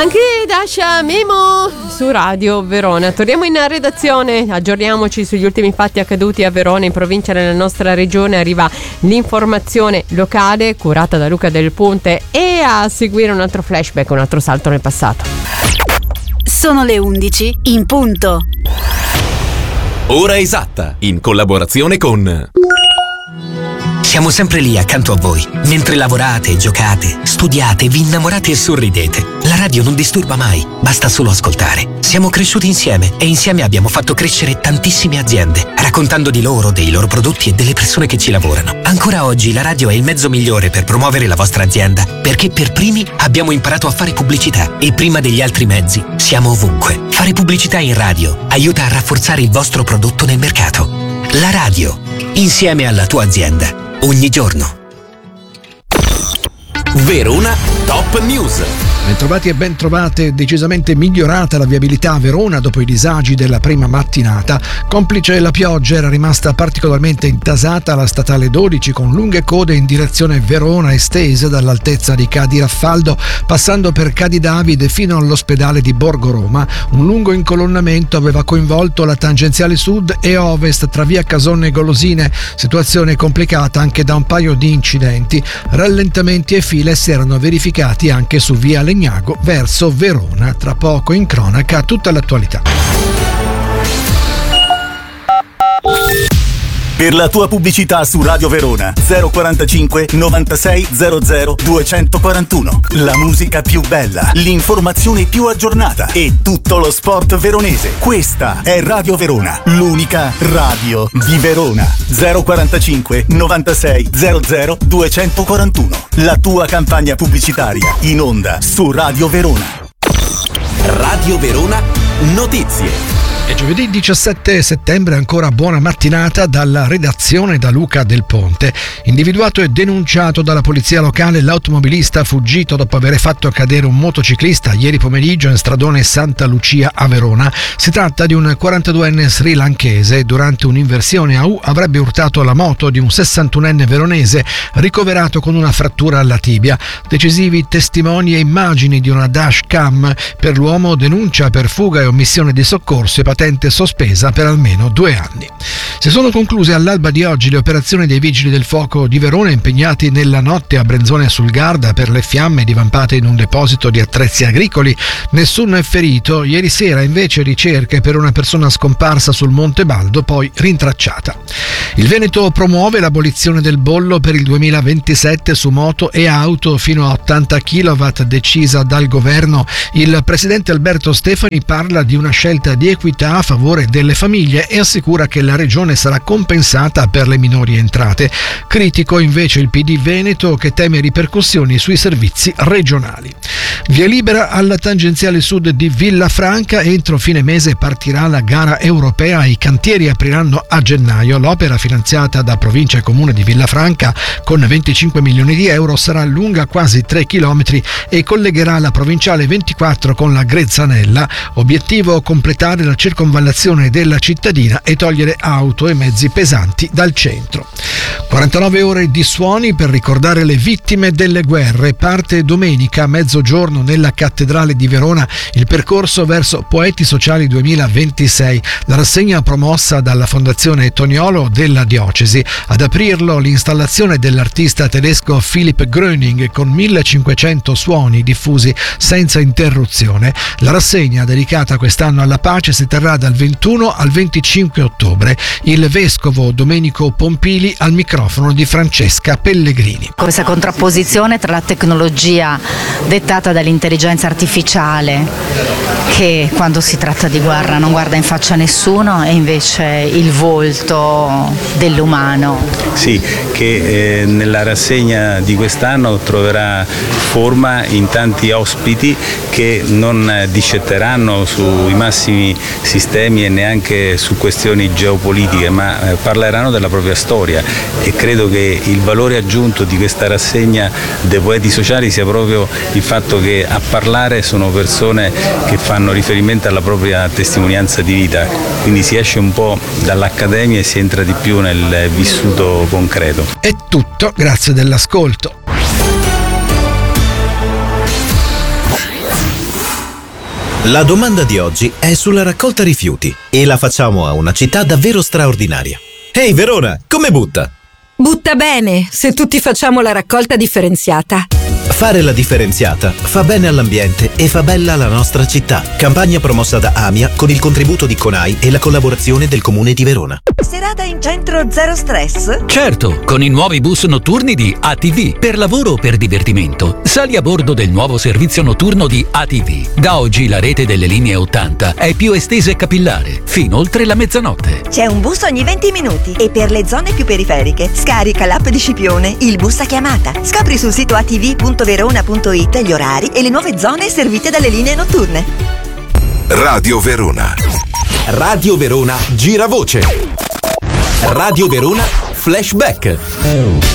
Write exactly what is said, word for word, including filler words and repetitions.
Anche Dasha Memo su Radio Verona. Torniamo in redazione, aggiorniamoci sugli ultimi fatti accaduti a Verona, in provincia nella nostra regione. Arriva l'informazione locale curata da Luca Del Ponte e a seguire un altro flashback, un altro salto nel passato. Sono le undici in punto. Ora esatta, in collaborazione con... Siamo sempre lì accanto a voi, mentre lavorate, giocate, studiate, vi innamorate e sorridete. La radio non disturba mai, basta solo ascoltare. Siamo cresciuti insieme e insieme abbiamo fatto crescere tantissime aziende, raccontando di loro, dei loro prodotti e delle persone che ci lavorano. Ancora oggi la radio è il mezzo migliore per promuovere la vostra azienda, perché per primi abbiamo imparato a fare pubblicità e prima degli altri mezzi siamo ovunque. Fare pubblicità in radio aiuta a rafforzare il vostro prodotto nel mercato. La radio, insieme alla tua azienda. Ogni giorno. Verona Top News. Bentrovati e ben trovate. Decisamente migliorata la viabilità a Verona dopo i disagi della prima mattinata. Complice la pioggia, era rimasta particolarmente intasata la statale dodici, con lunghe code in direzione Verona estese dall'altezza di Ca' di Raffaldo, passando per Ca' di Davide fino all'ospedale di Borgo Roma. Un lungo incolonnamento aveva coinvolto la tangenziale sud e ovest tra via Casonne e Golosine, situazione complicata anche da un paio di incidenti. Rallentamenti e file si erano verificati anche su via Legnago verso Verona. Tra poco in cronaca tutta l'attualità. Per la tua pubblicità su Radio Verona zero quarantacinque novantasei zero zero duecentoquarantuno. La musica più bella, l'informazione più aggiornata e tutto lo sport veronese. Questa è Radio Verona, l'unica radio di Verona. zero quarantacinque novantasei zero zero duecentoquarantuno. La tua campagna pubblicitaria in onda su Radio Verona. Radio Verona Notizie. È giovedì diciassette settembre, ancora buona mattinata dalla redazione da Luca Del Ponte. Individuato e denunciato dalla polizia locale l'automobilista fuggito dopo aver fatto cadere un motociclista ieri pomeriggio in stradone Santa Lucia a Verona. Si tratta di un quarantaduenne srilanchese. Durante un'inversione a U avrebbe urtato la moto di un sessantunenne veronese ricoverato con una frattura alla tibia. Decisivi testimoni e immagini di una dash cam per l'uomo, denuncia per fuga e omissione di soccorso e patente sospesa per almeno due anni. Si sono concluse all'alba di oggi le operazioni dei Vigili del Fuoco di Verona, impegnati nella notte a Brenzone sul Garda per le fiamme divampate in un deposito di attrezzi agricoli. Nessun è ferito. Ieri sera invece ricerche per una persona scomparsa sul Monte Baldo, poi rintracciata. Il Veneto promuove l'abolizione del bollo per il duemilaventisette su moto e auto fino a ottanta chilowatt decisa dal governo. Il presidente Alberto Stefani parla di una scelta di equità a favore delle famiglie e assicura che la regione sarà compensata per le minori entrate. Critico invece il P D Veneto, che teme ripercussioni sui servizi regionali. Via libera alla tangenziale sud di Villafranca. Entro fine mese partirà la gara europea. I cantieri apriranno a gennaio. L'opera, finanziata da provincia e comune di Villafranca con venticinque milioni di euro, sarà lunga quasi tre chilometri e collegherà la provinciale ventiquattro con la Grezzanella. Obiettivo: completare la circonvallazione della cittadina e togliere auto e mezzi pesanti dal centro. quarantanove ore di suoni per ricordare le vittime delle guerre. Parte domenica a mezzogiorno nella cattedrale di Verona il percorso verso Poeti Sociali duemilaventisei, la rassegna promossa dalla Fondazione Toniolo della diocesi. Ad aprirlo l'installazione dell'artista tedesco Philipp Gröning con millecinquecento suoni diffusi senza interruzione. La rassegna, dedicata quest'anno alla pace, si terrà dal ventuno al venticinque ottobre. Il vescovo Domenico Pompili al microfono di Francesca Pellegrini. Questa contrapposizione tra la tecnologia dettata dall'intelligenza artificiale, che quando si tratta di guerra non guarda in faccia a nessuno, e invece il volto dell'umano. Sì, che eh, nella rassegna di quest'anno troverà forma in tanti ospiti che non discetteranno sui massimi sistemi e neanche su questioni geopolitiche, ma eh, parleranno della propria storia, e credo che il valore aggiunto di questa rassegna dei Poeti Sociali sia proprio il fatto che a parlare sono persone che fanno riferimento alla propria testimonianza di vita, quindi si esce un po' dall'accademia e si entra di più nel vissuto concreto. È tutto, grazie dell'ascolto. La domanda di oggi è sulla raccolta rifiuti e la facciamo a una città davvero straordinaria. Ehi Verona, come butta? Butta bene, se tutti facciamo la raccolta differenziata. Fare la differenziata fa bene all'ambiente e fa bella la nostra città. Campagna promossa da AMIA con il contributo di CONAI e la collaborazione del Comune di Verona. Serata in centro zero stress? Certo, con i nuovi bus notturni di A T V. Per lavoro o per divertimento, sali a bordo del nuovo servizio notturno di A T V. Da oggi la rete delle linee ottanta è più estesa e capillare, fino oltre la mezzanotte. C'è un bus ogni venti minuti e per le zone più periferiche scarica l'app di Scipione, il bus a chiamata. Scopri sul sito a t v punto verona punto i t gli orari e le nuove zone servite dalle linee notturne. Radio Verona. Radio Verona Giravoce. Radio Verona Flashback.